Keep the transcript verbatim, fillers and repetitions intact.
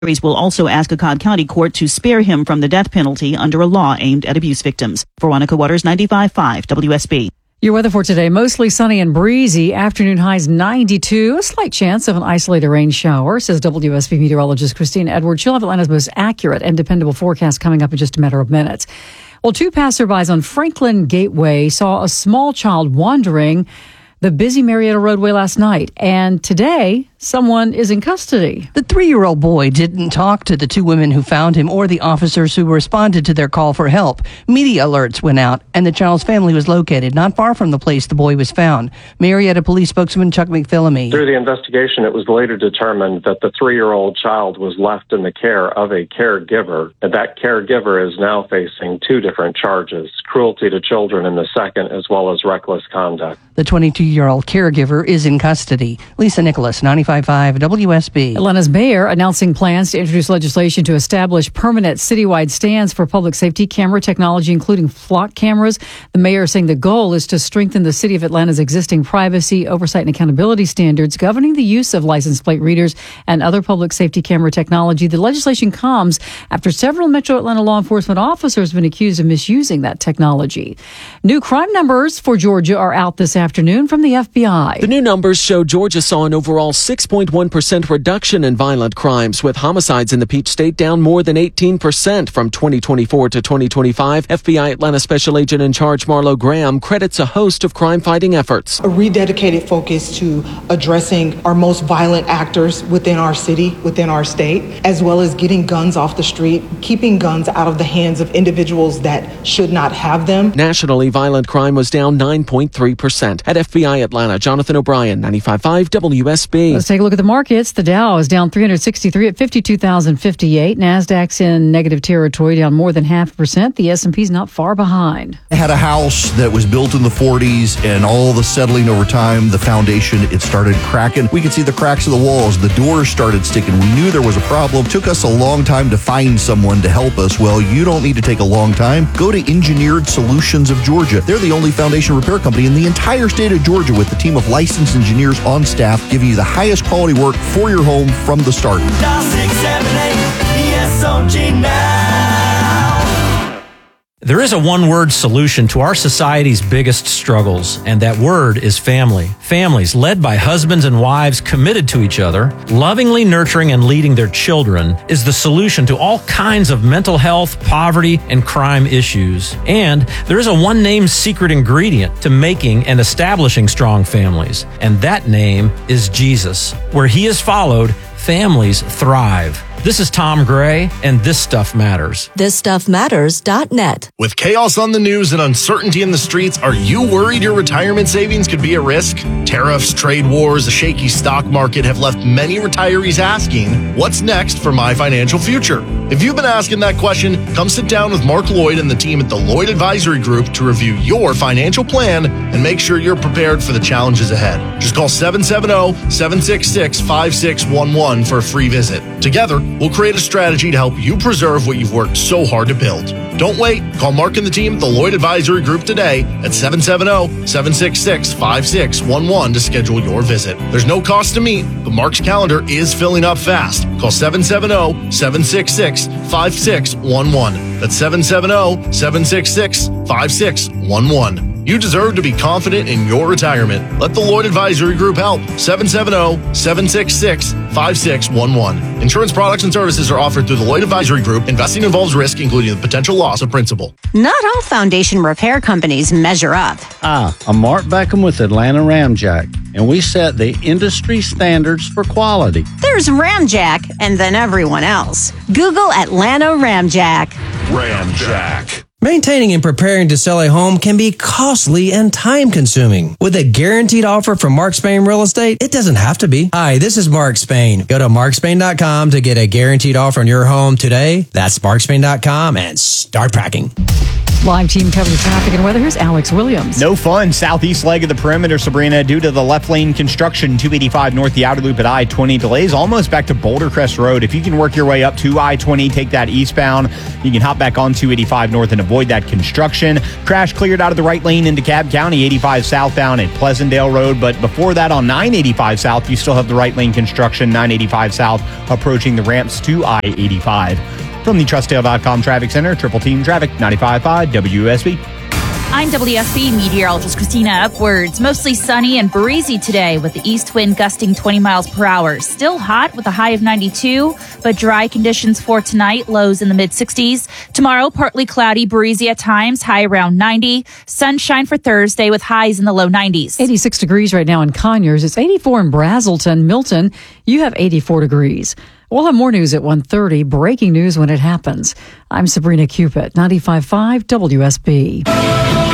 will also ask a Cobb County court to spare him from the death penalty under a law aimed at abuse victims. Veronica Waters, ninety-five point five W S B. Your weather for today, mostly sunny and breezy. Afternoon highs ninety-two. A slight chance of an isolated rain shower, says W S B meteorologist Christine Edwards. She'll have Atlanta's most accurate and dependable forecast coming up in just a matter of minutes. Well, two passerbys on Franklin Gateway saw a small child wandering the busy Marietta roadway last night, and today someone is in custody. The three-year-old boy didn't talk to the two women who found him or the officers who responded to their call for help. Media alerts went out, and the child's family was located not far from the place the boy was found. Marietta Police spokesman Chuck McPhillamy. Through the investigation, it was later determined that the three-year-old child was left in the care of a caregiver, and that caregiver is now facing two different charges, cruelty to children in the second, as well as reckless conduct. The twenty-two-year-old caregiver is in custody. Lisa Nicholas, ninety-five point five W S B. Atlanta's mayor announcing plans to introduce legislation to establish permanent citywide stands for public safety camera technology, including flock cameras. The mayor saying the goal is to strengthen the city of Atlanta's existing privacy, oversight, and accountability standards governing the use of license plate readers and other public safety camera technology. The legislation comes after several Metro Atlanta law enforcement officers have been accused of misusing that technology. New crime numbers for Georgia are out this afternoon from the F B I. The new numbers show Georgia saw an overall six point one percent reduction in violent crimes, with homicides in the Peach State down more than eighteen percent from twenty twenty-four to twenty twenty-five. F B I Atlanta Special Agent in Charge Marlo Graham credits a host of crime-fighting efforts. A rededicated focus to addressing our most violent actors within our city, within our state, as well as getting guns off the street, keeping guns out of the hands of individuals that should not have them. Nationally, violent crime was down nine point three percent. At F B I Atlanta, Jonathan O'Brien, ninety-five point five W S B. Let's take a look at the markets. The Dow is down three hundred sixty-three at fifty-two thousand fifty-eight. NASDAQ's in negative territory, down more than half a percent. The S and P's not far behind. It had a house that was built in the forties, and all the settling over time, the foundation, it started cracking. We could see the cracks of the walls. The doors started sticking. We knew there was a problem. It took us a long time to find someone to help us. Well, you don't need to take a long time. Go to Engineered Solutions of Georgia. They're the only foundation repair company in the entire state of Georgia, with a team of licensed engineers on staff giving you the highest quality work for your home from the start. Dial six seven eight E S O G now. There is a one-word solution to our society's biggest struggles, and that word is family. Families led by husbands and wives committed to each other, lovingly nurturing and leading their children, is the solution to all kinds of mental health, poverty, and crime issues. And there is a one-name secret ingredient to making and establishing strong families, and that name is Jesus. Where he is followed, families thrive. This is Tom Gray, and This Stuff Matters. this stuff matters dot net. With chaos on the news and uncertainty in the streets, are you worried your retirement savings could be at risk? Tariffs, trade wars, a shaky stock market have left many retirees asking, what's next for my financial future? If you've been asking that question, come sit down with Mark Lloyd and the team at the Lloyd Advisory Group to review your financial plan and make sure you're prepared for the challenges ahead. Just call seven seven zero, seven six six, five six one one for a free visit. Together, we'll create a strategy to help you preserve what you've worked so hard to build. Don't wait. Call Mark and the team at the Lloyd Advisory Group today at seven seven zero, seven six six, five six one one to schedule your visit. There's no cost to meet, but Mark's calendar is filling up fast. Call seven seven zero, seven six six, five six one one. That's seven seven zero, seven six six, five six one one. You deserve to be confident in your retirement. Let the Lloyd Advisory Group help. seven seven zero, seven six six, five six one one. Insurance products and services are offered through the Lloyd Advisory Group. Investing involves risk, including the potential loss of principal. Not all foundation repair companies measure up. Hi, I'm Mark Beckham with Atlanta Ramjack, and we set the industry standards for quality. There's Ramjack, and then everyone else. Google Atlanta Ramjack. Ramjack. Maintaining and preparing to sell a home can be costly and time-consuming. With a guaranteed offer from Mark Spain Real Estate, it doesn't have to be. Hi, this is Mark Spain. Go to mark spain dot com to get a guaranteed offer on your home today. That's mark spain dot com and start packing. Live team covering traffic and weather. Here's Alex Williams. No fun. Southeast leg of the perimeter, Sabrina, due to the left lane construction. two eighty-five north, the outer loop at I twenty. Delays almost back to Boulder Crest Road. If you can work your way up to I twenty, take that eastbound. You can hop back on two eighty-five north and avoid that construction. Crash cleared out of the right lane into Cobb County, eighty-five southbound at Pleasantdale Road. But before that, on nine eighty-five south, you still have the right lane construction. nine eighty-five south approaching the ramps to I eighty-five. From the Trustdale dot com Traffic Center, Triple Team Traffic, ninety-five point five W S B. I'm W S B meteorologist Christina Upwards. Mostly sunny and breezy today with the east wind gusting twenty miles per hour. Still hot with a high of ninety-two, but dry conditions for tonight, lows in the mid sixties. Tomorrow, partly cloudy, breezy at times, high around ninety. Sunshine for Thursday with highs in the low nineties. eighty-six degrees right now in Conyers. It's eighty-four in Brazelton. Milton, you have eighty-four degrees. We'll have more news at one thirty. Breaking news when it happens. I'm Sabrina Cupid, ninety-five point five W S B.